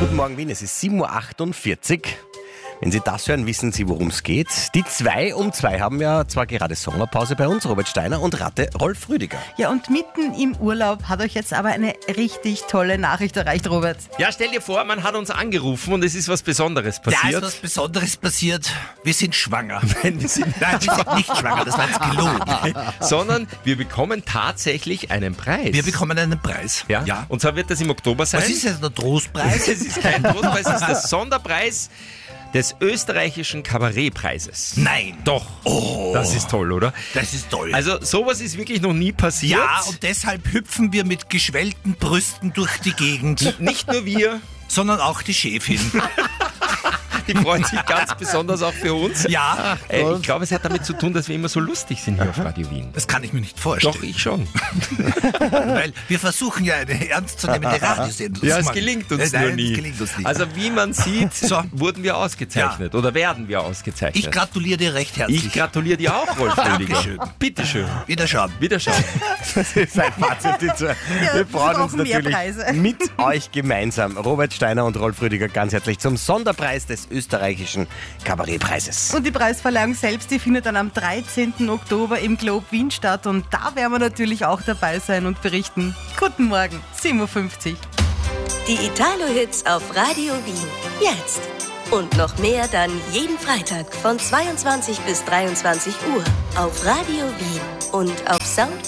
Guten Morgen Wien, es ist 7.48 Uhr. Wenn Sie das hören, wissen Sie, worum es geht. Die 2 um 2 haben ja zwar gerade Sommerpause bei uns, Robert Steiner und Ratte Rolf Rüdiger. Ja, und mitten im Urlaub hat euch jetzt aber eine richtig tolle Nachricht erreicht, Robert. Ja, stell dir vor, man hat uns angerufen und es ist was Besonderes passiert. Da ist was Besonderes passiert. Wir sind schwanger. Nein, wir sind Nein, wir sind nicht schwanger, das war jetzt gelogen. sondern wir bekommen tatsächlich einen Preis. Wir bekommen einen Preis. Ja? Und zwar wird das im Oktober sein. Was ist jetzt der Trostpreis? Es ist kein Trostpreis, es ist der Sonderpreis des österreichischen Kabarettpreises. Nein. Doch. Oh. Das ist toll, oder? Das ist toll. Also sowas ist wirklich noch nie passiert. ja, und deshalb hüpfen wir mit geschwellten Brüsten durch die Gegend. Nicht nur wir, Sondern auch die Chefin. die freuen sich ganz besonders auch für uns. Ja, Ich glaube, es hat damit zu tun, dass wir immer so lustig sind hier auf Radio Wien. das kann ich mir nicht vorstellen. Doch, ich schon. Weil wir versuchen ja eine ernstzunehmende Radiosendung zu Ja, es machen. gelingt uns Nein, nur nie. Es gelingt uns nicht. Also wie man sieht, So. wurden wir ausgezeichnet oder werden wir ausgezeichnet. ich gratuliere dir recht herzlich. Ich gratuliere dir auch, Rolf Rüdiger. Dankeschön. Bitteschön. Wiederschauen. Wiederschauen. Das ist ein Fazit. Wir wir freuen uns brauchen mehr natürlich Preise. mit euch gemeinsam. Robert Steiner und Rolf Rüdiger ganz herzlich zum Sonderpreis des österreichischen Kabarettpreises. Und die Preisverleihung selbst, die findet dann am 13. Oktober im Globe Wien statt. Und da werden wir natürlich auch dabei sein und berichten. Guten Morgen, 7.50 Uhr. Die Italo-Hits auf Radio Wien. Jetzt. Und noch mehr dann jeden Freitag von 22 bis 23 Uhr auf Radio Wien und auf Sound